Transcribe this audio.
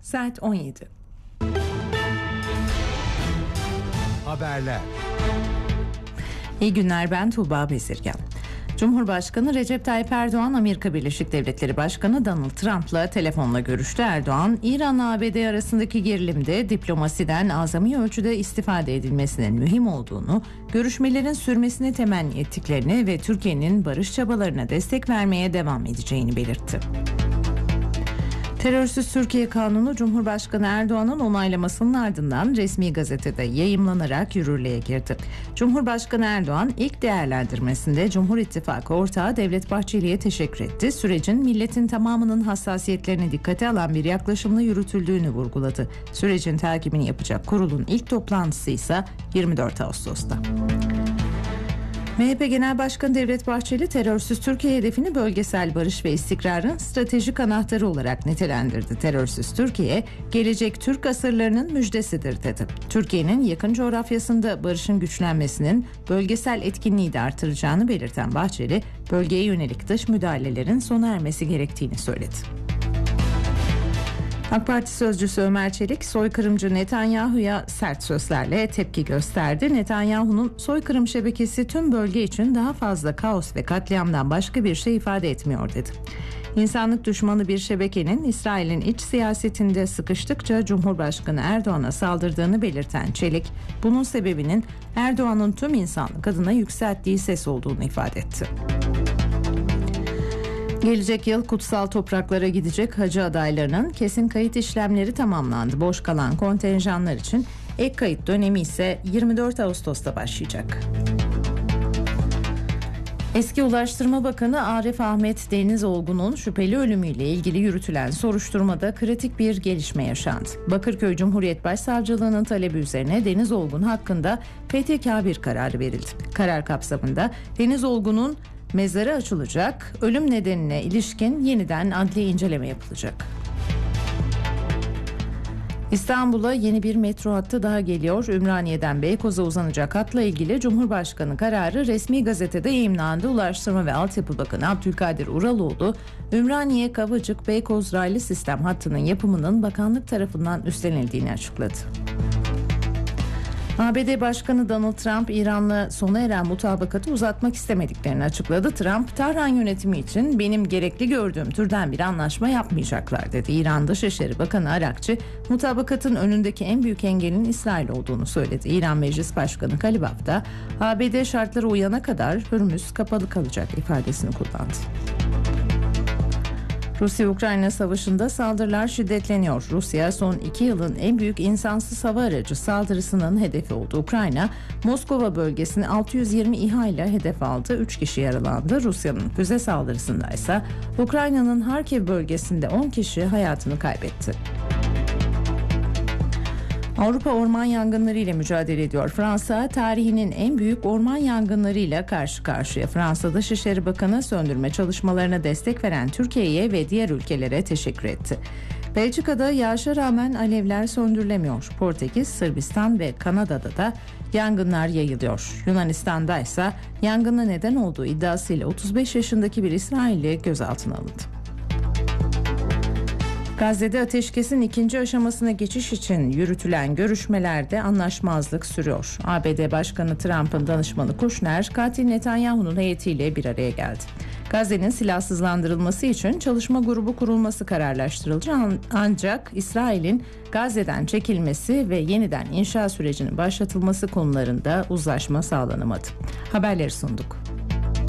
Saat 17. Haberler. İyi günler, ben Tuğba Bezirgan. Cumhurbaşkanı Recep Tayyip Erdoğan, Amerika Birleşik Devletleri Başkanı Donald Trump'la telefonla görüştü. Erdoğan, İran'la ABD arasındaki gerilimde diplomasiden azami ölçüde istifade edilmesinin mühim olduğunu, görüşmelerin sürmesini temenni ettiklerini ve Türkiye'nin barış çabalarına destek vermeye devam edeceğini belirtti. Terörsüz Türkiye Kanunu Cumhurbaşkanı Erdoğan'ın onaylamasının ardından resmi gazetede yayımlanarak yürürlüğe girdi. Cumhurbaşkanı Erdoğan ilk değerlendirmesinde Cumhur İttifakı ortağı Devlet Bahçeli'ye teşekkür etti. Sürecin milletin tamamının hassasiyetlerini dikkate alan bir yaklaşımla yürütüldüğünü vurguladı. Sürecin takibini yapacak kurulun ilk toplantısı ise 24 Ağustos'ta. MHP Genel Başkanı Devlet Bahçeli, terörsüz Türkiye hedefini bölgesel barış ve istikrarın stratejik anahtarı olarak nitelendirdi. Terörsüz Türkiye, gelecek Türk asırlarının müjdesidir dedi. Türkiye'nin yakın coğrafyasında barışın güçlenmesinin bölgesel etkinliği de artıracağını belirten Bahçeli, bölgeye yönelik dış müdahalelerin sona ermesi gerektiğini söyledi. AK Parti sözcüsü Ömer Çelik, soykırımcı Netanyahu'ya sert sözlerle tepki gösterdi. Netanyahu'nun soykırım şebekesi tüm bölge için daha fazla kaos ve katliamdan başka bir şey ifade etmiyor dedi. İnsanlık düşmanı bir şebekenin İsrail'in iç siyasetinde sıkıştıkça Cumhurbaşkanı Erdoğan'a saldırdığını belirten Çelik, bunun sebebinin Erdoğan'ın tüm insanlık adına yükselttiği ses olduğunu ifade etti. Gelecek yıl kutsal topraklara gidecek hacı adaylarının kesin kayıt işlemleri tamamlandı. Boş kalan kontenjanlar için ek kayıt dönemi ise 24 Ağustos'ta başlayacak. Eski Ulaştırma Bakanı Arif Ahmet Denizolgun'un şüpheli ölümüyle ilgili yürütülen soruşturmada kritik bir gelişme yaşandı. Bakırköy Cumhuriyet Başsavcılığı'nın talebi üzerine Denizolgun hakkında PTK-1 kararı verildi. Karar kapsamında Denizolgun'un mezarı açılacak, ölüm nedenine ilişkin yeniden adli inceleme yapılacak. İstanbul'a yeni bir metro hattı daha geliyor. Ümraniye'den Beykoz'a uzanacak hatla ilgili Cumhurbaşkanı kararı resmi gazetede yayımlandı. Ulaştırma ve Altyapı Bakanı Abdülkadir Uraloğlu, Ümraniye Kavacık Beykoz raylı sistem hattının yapımının bakanlık tarafından üstlenildiğini açıkladı. ABD Başkanı Donald Trump, İran'la sona eren mutabakatı uzatmak istemediklerini açıkladı. Trump, Tahran yönetimi için benim gerekli gördüğüm türden bir anlaşma yapmayacaklar dedi. İran Dışişleri Bakanı Arakçı, mutabakatın önündeki en büyük engelin İsrail olduğunu söyledi. İran Meclis Başkanı Kalibaf da ABD şartları uyana kadar Hürmüz kapalı kalacak ifadesini kullandı. Rusya-Ukrayna savaşında saldırılar şiddetleniyor. Rusya son 2 yılın en büyük insansız hava aracı saldırısının hedefi oldu. Ukrayna, Moskova bölgesini 620 İHA ile hedef aldı. 3 kişi yaralandı. Rusya'nın füze saldırısında ise Ukrayna'nın Harkiv bölgesinde 10 kişi hayatını kaybetti. Avrupa orman yangınları ile mücadele ediyor. Fransa, tarihinin en büyük orman yangınlarıyla karşı karşıya. Fransa Dışişleri Bakanı söndürme çalışmalarına destek veren Türkiye'ye ve diğer ülkelere teşekkür etti. Belçika'da yağışa rağmen alevler söndürülemiyor. Portekiz, Sırbistan ve Kanada'da da yangınlar yayılıyor. Yunanistan'da ise yangına neden olduğu iddiasıyla 35 yaşındaki bir İsrailli gözaltına alındı. Gazze'de ateşkesin ikinci aşamasına geçiş için yürütülen görüşmelerde anlaşmazlık sürüyor. ABD Başkanı Trump'ın danışmanı Kushner, katil Netanyahu'nun heyetiyle bir araya geldi. Gazze'nin silahsızlandırılması için çalışma grubu kurulması kararlaştırıldı. Ancak İsrail'in Gazze'den çekilmesi ve yeniden inşa sürecinin başlatılması konularında uzlaşma sağlanamadı. Haberleri sunduk.